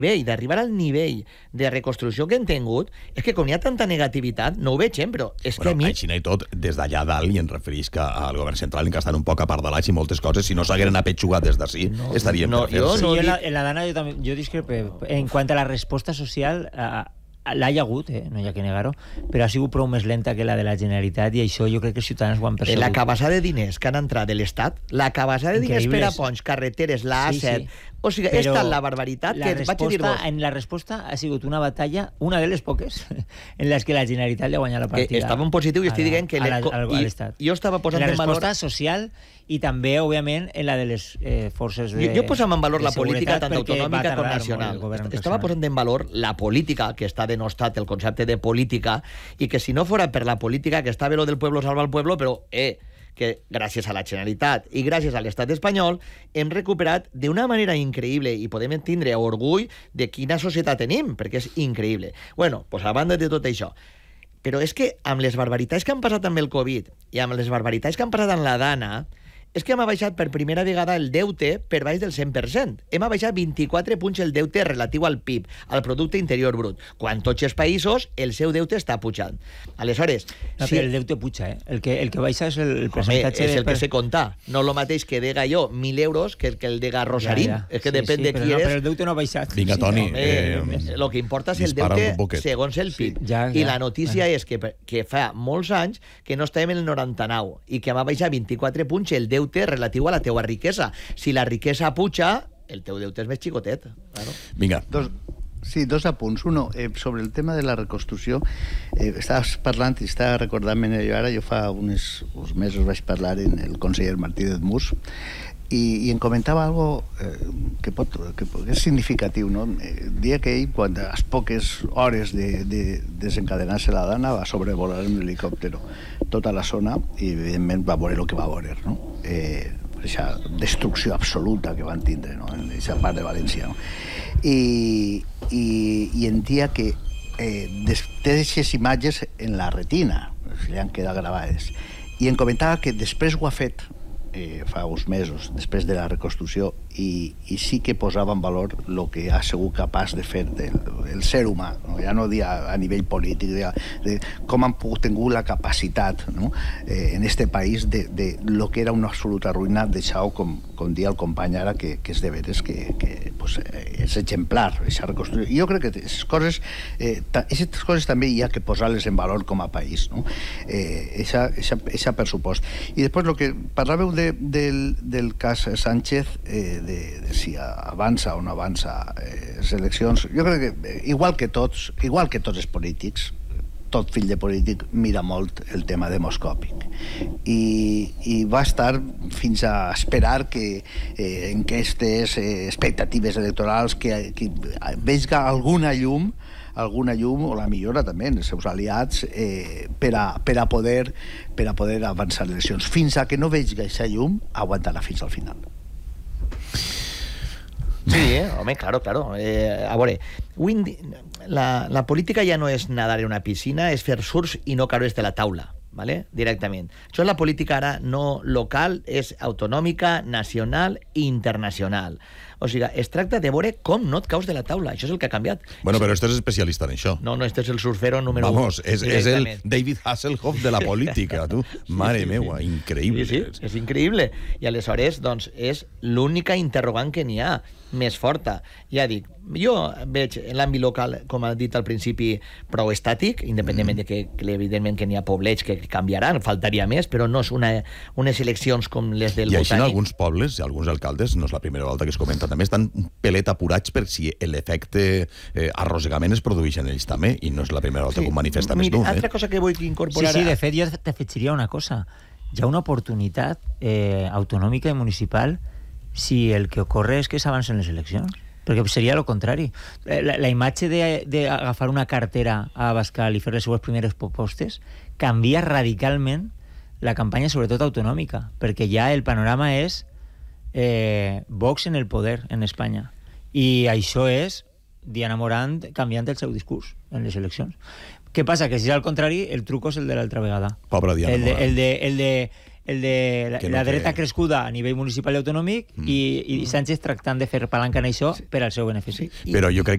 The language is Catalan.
i d'arribar al nivell de reconstrucció que hem tingut, és que com hi ha tanta negativitat, no ho veig, però és que a mi... Així i tot, des d'allà dalt, i en referís que al govern central en què estan un poc a part de l'aix i moltes coses, si no s'hagueren apetxugat des d'ací, estarien per fer-se. En la Dana jo discrepe. En quant a la resposta social... l'ha hagut, no hi ha que negar-ho, però ha sigut prou més lenta que la de la Generalitat i això jo crec que els ciutadans ho han percebut. La cabassada de diners que han entrat de l'Estat, la cabassada de diners per a ponts, carreteres, la A7... O sigui, és tal la barbaritat que vaig a dir-vos... La resposta ha sigut una batalla, una de les poques, en les que la Generalitat li ha guanyat la partida. Estava en positiu i estic dient que... A l'Estat. Jo estava posant en valor... La resposta social i també, òbviament, en la de les forces de... Jo posava en valor la política tant autonòmica com nacional. Estava posant en valor la política, que està denostat el concepte de política, i que si no fora per la política, que està bé lo del pueblo salva al pueblo, però... que gràcies a la Generalitat i gràcies a l'estat espanyol hem recuperat d'una manera increïble i podem tindre orgull de quina societat tenim, perquè és increïble. Bueno, pues a banda de tot això, però és que amb les barbaritats que han passat amb el Covid i amb les barbaritats que han passat amb la Dana, és que hem abaixat per primera vegada el deute per baix del 100%. Hem abaixat 24 punts el deute relatiu al PIB, al Producte Interior Brut, quan tots els països el seu deute està pujant. Aleshores... No, però el deute puja, eh? El que baixa és el percentatge... És el que sé comptar. No el mateix que dega jo 1.000 euros que el dega Rosarín. És que depèn de qui eres... Però el deute no ha baixat. Vinga, Toni. El que importa és el deute segons el PIB. I la notícia és que fa molts anys que no estàvem en el 99 i que va baixar 24 punts el deute relatiu a la teua riquesa. Si la riquesa puja, el teu deute és més xicotet. Claro. Vinga. Dos apunts. Uno, sobre el tema de la reconstrucció, estaves parlant i estava recordant-me ara, jo fa uns mesos vaig parlar en el conseller Martínez Mus i em comentava algo que és significatiu, no? Dia que ell, quan a les poques hores de desencadenar-se la Dana, va sobrevolar en helicòpter tota la zona i evidentment va veure el que va veure, no? Aquesta destrucció absoluta que van tindre, no? En aquesta part de València, no? I en dia que té aquestes imatges en la retina, li han quedat gravades, i em comentava que després ho ha fet fa uns mesos, després de la reconstrucció, i sí que posava en valor el que ha sigut capaç de fer el ser humà, no? Ja no dir a nivell polític, de com han pogut tenir la capacitat, no? En este país de lo que era una absoluta ruïna, deixar-ho, com dia el company ara, que és de veres que pues, és exemplar, aquesta reconstrucció. I jo crec que aquestes coses també hi ha que posar-les en valor com a país, no? Eixa per supost. I després el que parlàveu del cas Sánchez, de si avança o no avança les eleccions, jo crec que igual que tots els polítics, tot fill de polític mira molt el tema demoscòpic i va estar fins a esperar que enquestes, expectatives electorals que veiga alguna llum o la millora també en els seus aliats per a poder avançar les eleccions. Fins a que no vegi aquesta llum, aguantarà fins al final. Sí, home, claro. A veure, la política ja no és nadar en una piscina, és fer surf i no caure de la taula, ¿vale? Directament. Això és la política ara no local, és autonòmica, nacional i internacional. O sigui, es tracta de veure com no et caus de la taula. Això és el que ha canviat. Bueno, però este és especialista en això. No, este és el surfero número 1. Vamos, és el David Hasselhoff de la política, tu. Mare meua, increïble. Sí, és increïble. I aleshores, doncs, és l'única interrogant que n'hi ha més forta. Ja dic, jo veig en l'àmbit local, com ha dit al principi, prou estàtic, independentment de que evidentment que n'hi ha poblets que canviaran, faltaria més, però no és unes eleccions com les del Botànic. I així en alguns pobles i alguns alcaldes, no és la primera volta que es comenta, també estan un pelet apurats per si l'efecte arrossegament es produeix en ells també, i no és la primera volta que ho manifesta més d'un. Altra cosa que vull incorporar... Sí, de fet, jo t'afegiria una cosa. Hi ha una oportunitat autonòmica i municipal si el que ocorre és que s'avancen les eleccions. Perquè seria el contrari. La imatge d'agafar una cartera a Abascal i fer les seues primeres propostes canvia radicalment la campanya, sobretot autonòmica, perquè ja el panorama és Vox en el poder en Espanya. I això és Diana Morant canviant el seu discurs en les eleccions. Què passa? Que si és al contrari, el truco és el de l'altra vegada. Pobra Diana Morant. El de la dreta crescuda a nivell municipal i autonòmic i Sánchez tractant de fer palanca en això per al seu benefici. Però jo crec